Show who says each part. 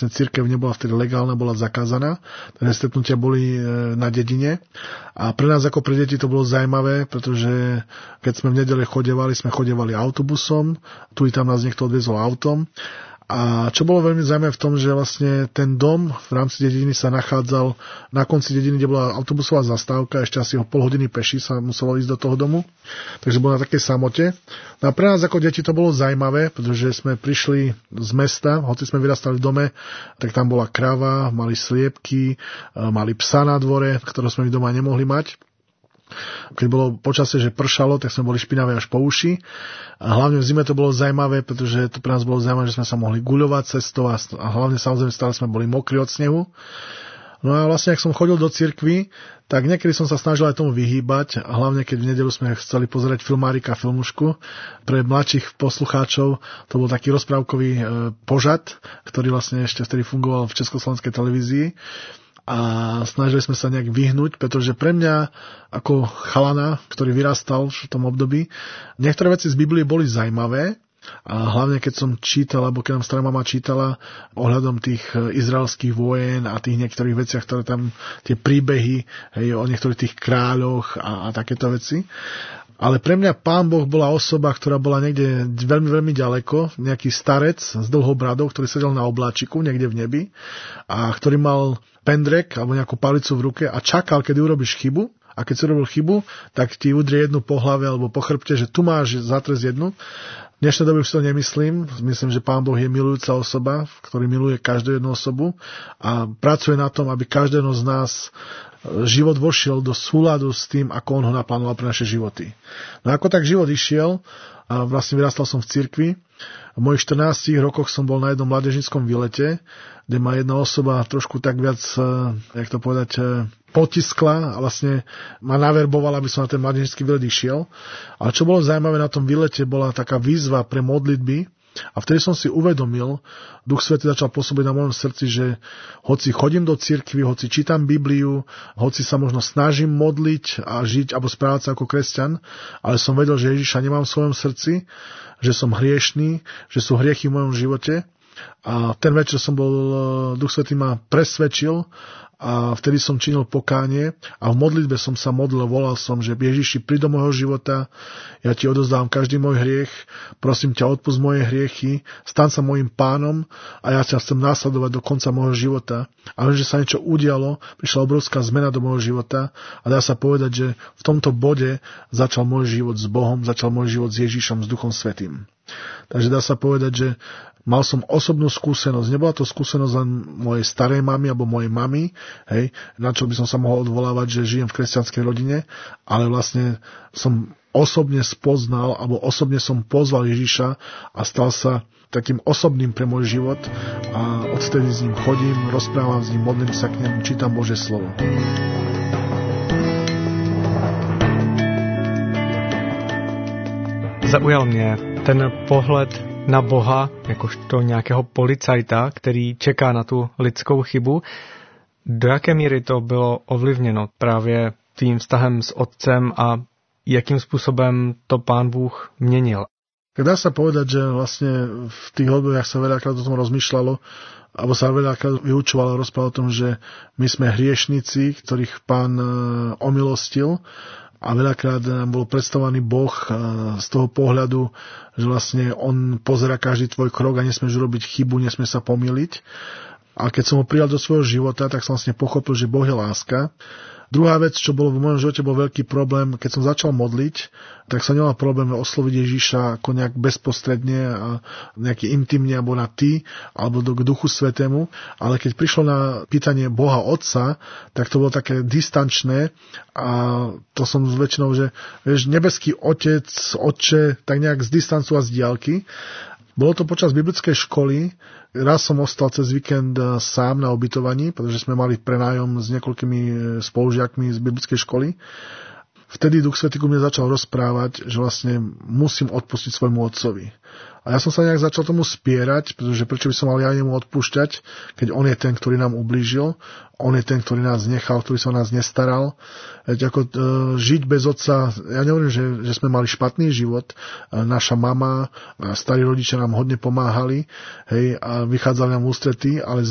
Speaker 1: cirkev nebola vtedy legálna, bola zakázaná. Takže stretnutia boli na dedine. A pre nás ako pre deti to bolo zaujímavé, pretože keď sme v nedele sme chodevali autobusom, tu i tam nás niekto odviezol autom. A čo bolo veľmi zaujímavé v tom, že vlastne ten dom v rámci dediny sa nachádzal na konci dediny, kde bola autobusová zastávka, ešte asi o pol hodiny peši sa muselo ísť do toho domu, takže bolo na takej samote. No a pre nás ako deti to bolo zaujímavé, pretože sme prišli z mesta, hoci sme vyrastali v dome, tak tam bola krava, mali sliepky, mali psa na dvore, ktorého sme doma nemohli mať. Keď bolo počasie, že pršalo, tak sme boli špinaví až po uši. A hlavne v zime to bolo zaujímavé, pretože to pre nás bolo zaujímavé, že sme sa mohli guľovať cestou a hlavne samozrejme stále sme boli mokrí od snehu. No a vlastne, ak som chodil do cirkvi, tak niekedy som sa snažil aj tomu vyhýbať. A hlavne, keď v nedeľu sme chceli pozerať filmárika filmušku. Pre mladších poslucháčov to bol taký rozprávkový pořad, ktorý vlastne ešte vtedy fungoval v československej televízii. A snažili sme sa nejak vyhnúť, pretože pre mňa ako chalana, ktorý vyrastal v tom období, niektoré veci z Biblie boli zaujímavé a hlavne keď som čítal, alebo keď nám stará mama čítala ohľadom tých izraelských vojen a tých niektorých veciach, ktoré tam, tie príbehy, hej, o niektorých tých kráľoch a takéto veci. Ale pre mňa Pán Boh bola osoba, ktorá bola niekde veľmi, veľmi ďaleko, nejaký starec s dlhou bradou, ktorý sedel na obláčiku niekde v nebi a ktorý mal pendrek alebo nejakú palicu v ruke a čakal, kedy urobíš chybu. A keď si urobil chybu, tak ti udrie jednu po hlave alebo po chrbte, že tu máš za trest jednu. V dnešnej dobe už to nemyslím. Myslím, že Pán Boh je milujúca osoba, ktorý miluje každú jednu osobu a pracuje na tom, aby každého z nás život vošiel do súladu s tým, ako on ho naplánoval pre naše životy. No ako tak život išiel, a vlastne vyrastal som v cirkvi. V mojich 14 rokoch som bol na jednom mládežníckom výlete, kde ma jedna osoba trošku tak viac, jak to povedať, potiskla a vlastne ma naverbovala, aby som na ten mládežnícky výlet išiel. Ale čo bolo zaujímavé na tom výlete, bola taká výzva pre modlitby. A vtedy som si uvedomil, Duch Svätý začal pôsobiť na mojom srdci, že hoci chodím do cirkvi, hoci čítam Bibliu, hoci sa možno snažím modliť a žiť alebo správať sa ako kresťan, ale som vedel, že Ježiša nemám v svojom srdci, že som hriešný, že sú hriechy v mojom živote. A ten večer som bol, Duch Svätý ma presvedčil a vtedy som činil pokánie a v modlitbe som sa modlil, volal som, že Ježiši, príď do môjho života, ja ti odovzdám každý môj hriech, prosím ťa, odpusť moje hriechy, staň sa môjim pánom a ja ťa chcem následovať do konca môjho života. A že sa niečo udialo, prišla obrovská zmena do môjho života a dá sa povedať, že v tomto bode začal môj život s Bohom, začal môj život s Ježišom, s Duchom Svätým. Takže dá sa povedať, že mal som osobnú skúsenosť. Nebola to skúsenosť len mojej starej mamy alebo mojej mamy, hej, na čo by som sa mohol odvolávať, že žijem v kresťanskej rodine, ale vlastne som osobne spoznal alebo osobne som pozval Ježiša a stal sa takým osobným pre môj život a odtedy s ním chodím, rozprávam s ním, modlím sa k nemu, čítam Božie slovo.
Speaker 2: Zaujal mě ten pohled na Boha, jakožto nějakého policajta, který čeká na tu lidskou chybu. Do jaké míry to bylo ovlivněno právě tím vztahem s otcem a jakým způsobem to Pán Bůh měnil?
Speaker 1: Dá sa povedať, že vlastne v tých obdobiach sa veľakrát o tom rozmýšľalo, alebo sa veľakrát vyučovalo, rozprávalo o tom, že my sme hriešnici, ktorých Pán omilostil. A veľakrát nám bol predstavovaný Boh z toho pohľadu, že vlastne on pozerá každý tvoj krok a nesmieš urobiť chybu, nesmieš sa pomýliť. A keď som ho prijal do svojho života, tak som vlastne pochopil, že Boh je láska. Druhá vec, čo bolo v mojom živote, bol veľký problém, keď som začal modliť, tak som nemal problém osloviť Ježiša ako nejak bezprostredne a nejaký intimne alebo na ty, alebo k Duchu Svätému, ale keď prišlo na pýtanie Boha Otca, tak to bolo také distančné a to som väčšinou, že vieš, nebeský Otec, Otče, tak nejak z distancu a z diaľky. Bolo to počas biblickej školy. Raz som ostal cez víkend sám na ubytovaní, pretože sme mali prenájom s niekoľkými spolužiakmi z biblickej školy. Vtedy Duch Svätý ku mne začal rozprávať, že vlastne musím odpustiť svojmu otcovi. A ja som sa nejak začal tomu spierať, pretože prečo by som mal ja nemu odpúšťať, keď on je ten, ktorý nám ublížil, on je ten, ktorý nás nechal, ktorý sa o nás nestaral. Veď ako žiť bez otca, ja nehovorím, že sme mali špatný život, naša mama, starí rodičia nám hodne pomáhali, hej, a vychádzali nám v ústrety, ale